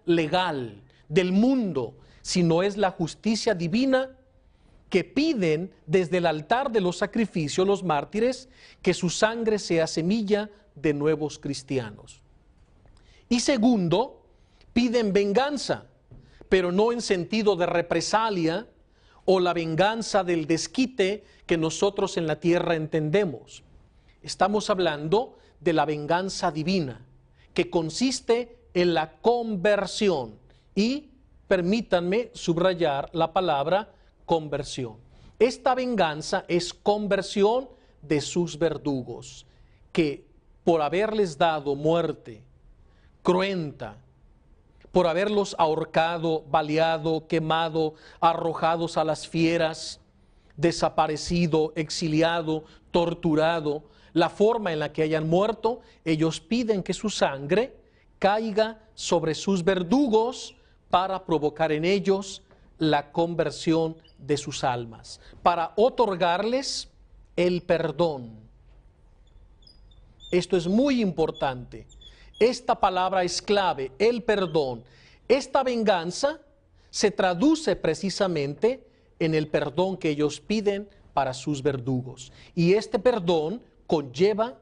legal del mundo, sino es la justicia divina que piden desde el altar de los sacrificios los mártires que su sangre sea semilla de nuevos cristianos. Y segundo, piden venganza, pero no en sentido de represalia o la venganza del desquite que nosotros en la tierra entendemos. Estamos hablando de la venganza divina, que consiste en la conversión. Y permítanme subrayar la palabra conversión. Esta venganza es conversión de sus verdugos, que por haberles dado muerte cruenta, por haberlos ahorcado, baleado, quemado, arrojados a las fieras, desaparecido, exiliado, torturado, la forma en la que hayan muerto, ellos piden que su sangre caiga sobre sus verdugos para provocar en ellos la conversión de sus almas, para otorgarles el perdón. Esto es muy importante. Esta palabra es clave, el perdón. Esta venganza se traduce precisamente en el perdón que ellos piden para sus verdugos. Y este perdón conlleva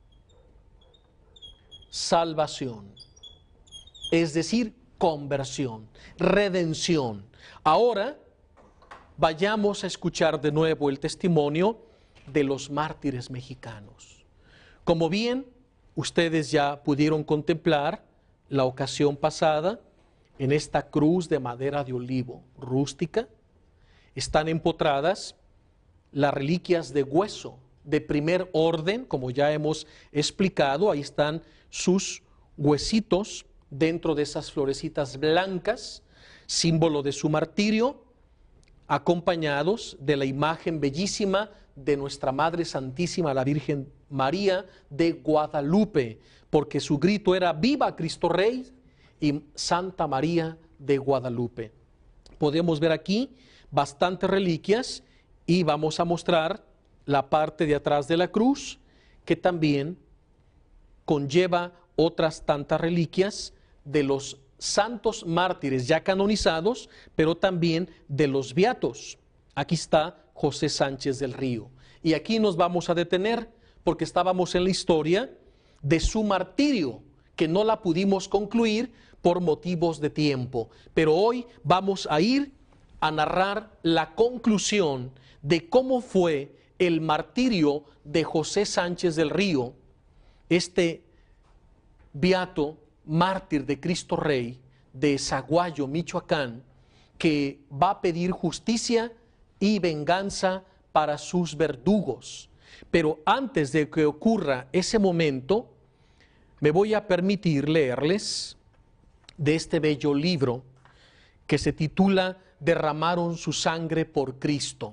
salvación, es decir, conversión, redención. Ahora vayamos a escuchar de nuevo el testimonio de los mártires mexicanos. Como bien ustedes ya pudieron contemplar la ocasión pasada, en esta cruz de madera de olivo rústica están empotradas las reliquias de hueso de primer orden, como ya hemos explicado. Ahí están sus huesitos dentro de esas florecitas blancas, símbolo de su martirio, acompañados de la imagen bellísima de nuestra Madre Santísima, la Virgen María de Guadalupe, porque su grito era ¡Viva Cristo Rey! Y Santa María de Guadalupe. Podemos ver aquí bastantes reliquias y vamos a mostrar la parte de atrás de la cruz, que también conlleva otras tantas reliquias de los santos mártires ya canonizados, pero también de los beatos. Aquí está José Sánchez del Río. Y aquí nos vamos a detener porque estábamos en la historia de su martirio, que no la pudimos concluir por motivos de tiempo. Pero hoy vamos a ir a narrar la conclusión de cómo fue el martirio de José Sánchez del Río, este beato mártir de Cristo Rey de Zaguayo, Michoacán, que va a pedir justicia y venganza para sus verdugos. Pero antes de que ocurra ese momento, me voy a permitir leerles de este bello libro que se titula Derramaron su sangre por Cristo.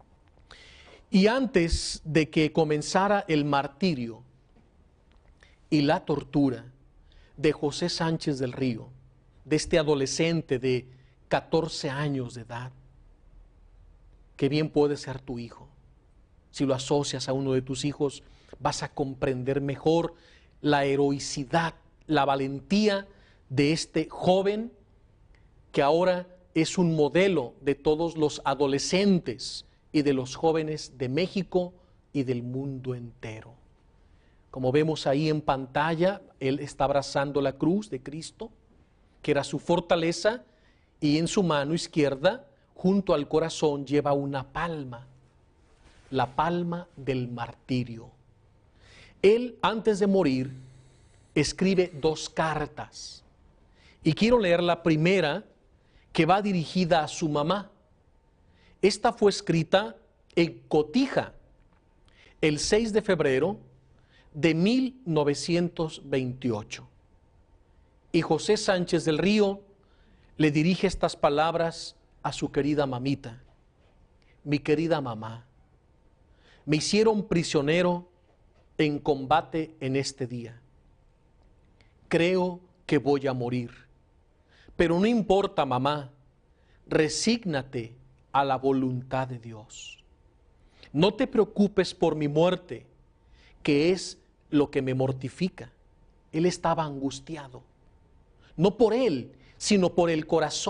Y antes de que comenzara el martirio y la tortura de José Sánchez del Río, de este adolescente de 14 años de edad, que bien puede ser tu hijo. Si lo asocias a uno de tus hijos, vas a comprender mejor la heroicidad, la valentía de este joven que ahora es un modelo de todos los adolescentes y de los jóvenes de México y del mundo entero. Como vemos ahí en pantalla, él está abrazando la cruz de Cristo, que era su fortaleza, y en su mano izquierda, junto al corazón, lleva una palma, la palma del martirio. Él, antes de morir, escribe 2 cartas. Y quiero leer la primera, que va dirigida a su mamá. Esta fue escrita en Cotija, el 6 de febrero de 1928. Y José Sánchez del Río le dirige estas palabras a su querida mamita. Mi querida mamá, me hicieron prisionero en combate en este día. Creo que voy a morir. Pero no importa, mamá, resígnate a la voluntad de Dios. No te preocupes por mi muerte, que es lo que me mortifica. Él estaba angustiado, no por él, sino por el corazón.